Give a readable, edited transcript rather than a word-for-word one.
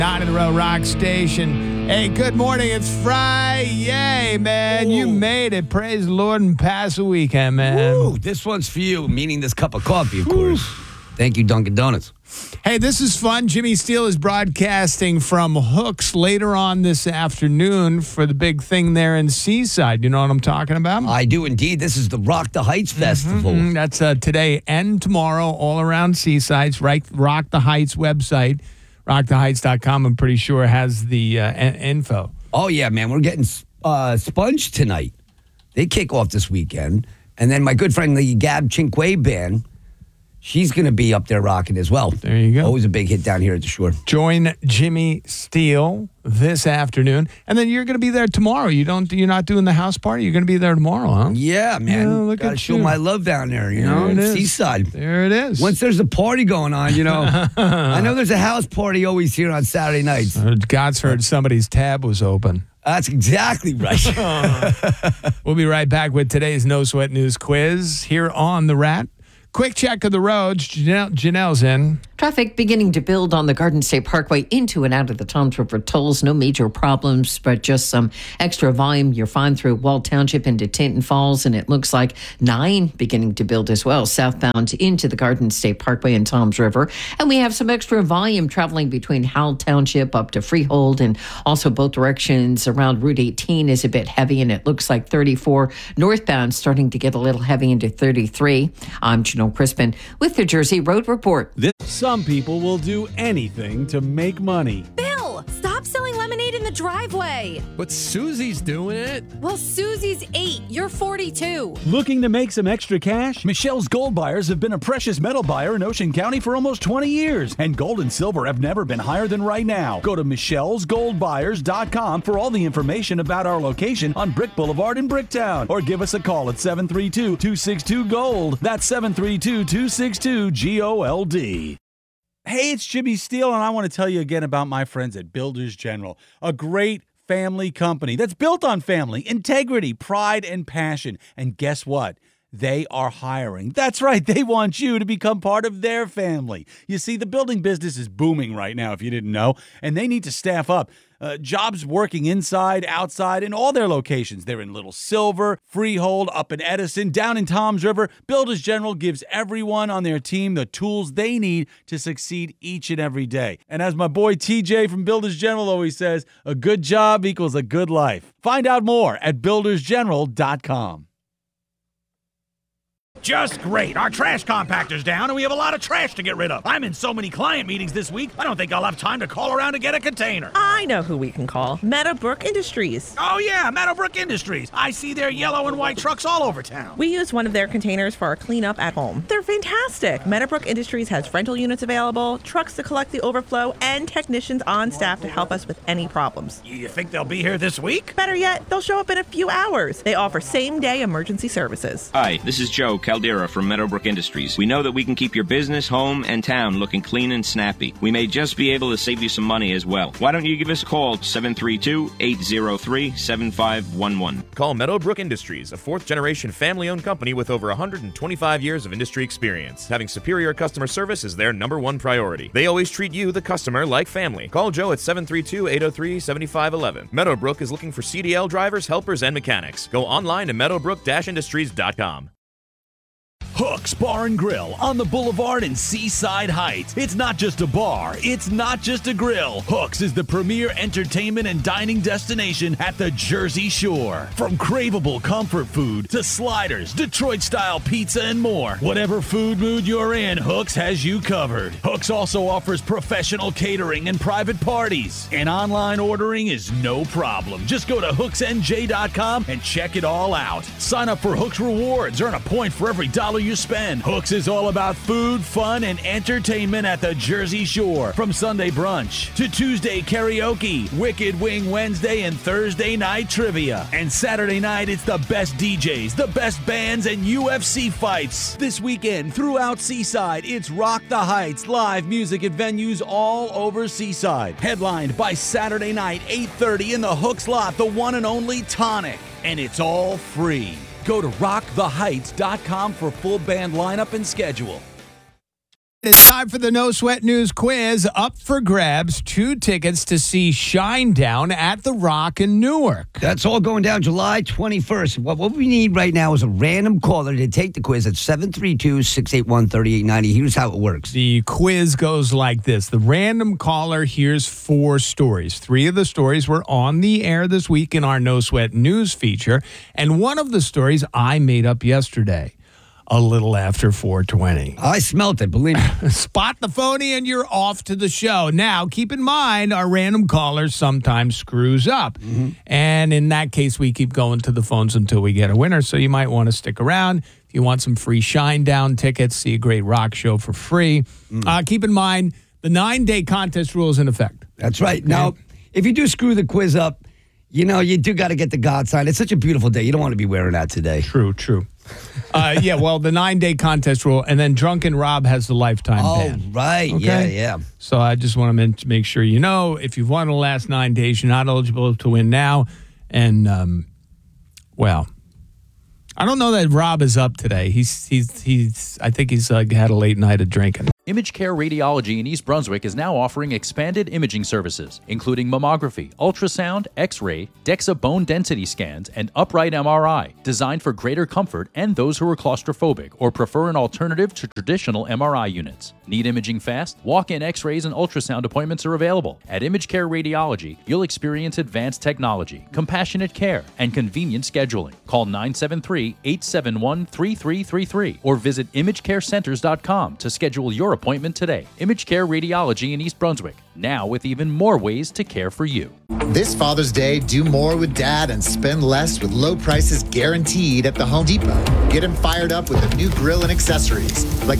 9 in a row rock station. Hey, good morning. It's Friday, man. Ooh. You made it. Praise the Lord and pass the weekend, man. Ooh, this one's for you, meaning this cup of coffee, of course. Thank you, Dunkin' Donuts. Hey, this is fun. Jimmy Steele is broadcasting from Hooks later on this afternoon for the big thing there in Seaside. You know what I'm talking about? I do indeed. This is the Rock the Heights Festival. That's today and tomorrow all around Seaside. Right, Rock the Heights website, rocktheheights.com, I'm pretty sure has the info. Oh, yeah, man. We're getting Sponge tonight. They kick off this weekend. And then my good friend, the Gab Cinque Band, she's going to be up there rocking as well. There you go. Always a big hit down here at the shore. Join Jimmy Steele this afternoon, and then you're going to be there tomorrow. You're not doing the house party. You're going to be there tomorrow, huh? Yeah, man. Yeah, look Gotta at show you. my love down there, you There know? it is. Seaside. There it is. Once there's a party going on, you know. I know there's a house party always here on Saturday nights. God's heard somebody's tab was open. That's exactly right. We'll be right back with today's No Sweat News quiz here on The Rat. Quick check of the roads. Janelle's in. Traffic beginning to build on the Garden State Parkway into and out of the Toms River tolls. No major problems, but just some extra volume. You're fine through Wall Township into Tinton Falls, and it looks like 9 beginning to build as well, southbound into the Garden State Parkway and Toms River. And we have some extra volume traveling between Howell Township up to Freehold, and also both directions around Route 18 is a bit heavy, and it looks like 34 northbound starting to get a little heavy into 33. I'm Janelle Crispin with the Jersey Road Report. Some people will do anything to make money. Bill, stop selling lemonade in the driveway. But Susie's doing it. Well, Susie's 8. You're 42. Looking to make some extra cash? Michelle's Gold Buyers have been a precious metal buyer in Ocean County for almost 20 years, and gold and silver have never been higher than right now. Go to michellesgoldbuyers.com for all the information about our location on Brick Boulevard in Bricktown, or give us a call at 732-262-GOLD. That's 732-262-GOLD. Hey, it's Jimmy Steele, and I want to tell you again about my friends at Builders General, a great family company that's built on family, integrity, pride, and passion. And guess what? They are hiring. That's right. They want you to become part of their family. You see, the building business is booming right now, if you didn't know, and they need to staff up. Jobs working inside, outside, in all their locations. They're in Little Silver, Freehold, up in Edison, down in Toms River. Builders General gives everyone on their team the tools they need to succeed each and every day. And as my boy TJ from Builders General always says, a good job equals a good life. Find out more at buildersgeneral.com. Just great. Our trash compactor's down and we have a lot of trash to get rid of. I'm in so many client meetings this week, I don't think I'll have time to call around to get a container. I know who we can call. Meadowbrook Industries. Oh yeah, Meadowbrook Industries. I see their yellow and white trucks all over town. We use one of their containers for our cleanup at home. They're fantastic. Meadowbrook Industries has rental units available, trucks to collect the overflow, and technicians on staff to help us with any problems. You think they'll be here this week? Better yet, they'll show up in a few hours. They offer same-day emergency services. Hi, this is Joe Caldera from Meadowbrook Industries. We know that we can keep your business, home, and town looking clean and snappy. We may just be able to save you some money as well. Why don't you give us a call, 732-803-7511. Call Meadowbrook Industries, a fourth-generation family-owned company with over 125 years of industry experience. Having superior customer service is their number one priority. They always treat you, the customer, like family. Call Joe at 732-803-7511. Meadowbrook is looking for CDL drivers, helpers, and mechanics. Go online to meadowbrook-industries.com. Hooks Bar and Grill on the Boulevard in Seaside Heights. It's not just a bar, it's not just a grill. Hooks is the premier entertainment and dining destination at the Jersey Shore. From craveable comfort food to sliders, Detroit-style pizza, and more. Whatever food mood you're in, Hooks has you covered. Hooks also offers professional catering and private parties. And online ordering is no problem. Just go to hooksnj.com and check it all out. Sign up for Hooks Rewards, earn a point for every dollar you spend. Hooks is all about food, fun, and entertainment at the Jersey Shore. From Sunday brunch to Tuesday karaoke, Wicked Wing Wednesday, and Thursday night trivia. And Saturday night, it's the best DJs, the best bands, and UFC fights. This weekend, throughout Seaside, it's Rock the Heights, live music at venues all over Seaside. Headlined by Saturday night, 8:30 in the Hooks lot, the one and only Tonic. And it's all free. Go to rocktheheights.com for full band lineup and schedule. It's time for the No Sweat News quiz. Up for grabs, 2 tickets to see Shinedown at the Rock in Newark. That's all going down July 21st. What we need right now is a random caller to take the quiz at 732-681-3890. Here's how it works. The quiz goes like this. The random caller hears 4 stories. 3 of the stories were on the air this week in our No Sweat News feature, and one of the stories I made up yesterday. A little after 4:20. I smelt it, believe me. Spot the phony and you're off to the show. Now, keep in mind, our random caller sometimes screws up. And in that case, we keep going to the phones until we get a winner. So you might want to stick around. If you want some free Shinedown tickets, see a great rock show for free. Keep in mind, the 9-day contest rule is in effect. That's right. Now, if you do screw the quiz up, you know, you do got to get the God sign. It's such a beautiful day. You don't want to be wearing that today. True. Yeah, well, the 9-day contest rule, and then Drunken Rob has the lifetime ban. Oh, right. Okay? Yeah. So I just want to make sure you know, if you've won the last 9 days, you're not eligible to win now. And, well, I don't know that Rob is up today. He's I think he's had a late night of drinking. Image Care Radiology in East Brunswick is now offering expanded imaging services, including mammography, ultrasound, X-ray, DEXA bone density scans, and upright MRI, designed for greater comfort and those who are claustrophobic or prefer an alternative to traditional MRI units. Need imaging fast? Walk-in X-rays and ultrasound appointments are available. At Image Care Radiology, you'll experience advanced technology, compassionate care, and convenient scheduling. Call 973-871-3333 or visit imagecarecenters.com to schedule your appointment today. Image Care Radiology in East Brunswick, now with even more ways to care for you. This Father's Day, do more with Dad and spend less with low prices guaranteed at the Home Depot. Get him fired up with a new grill and accessories like